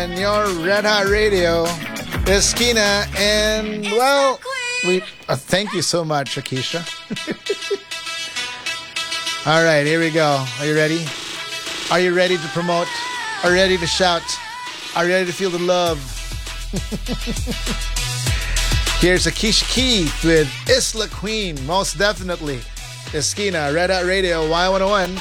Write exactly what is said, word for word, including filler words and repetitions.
And your Red Hot Radio, Esquina, and well, we uh, thank you so much, Akisha. All right, here we go. Are you ready? Are you ready to promote? Are you ready to shout? Are you ready to feel the love? Here's Akisha Keith with Isla Queen, most definitely. Esquina, Red Hot Radio, Y one oh one.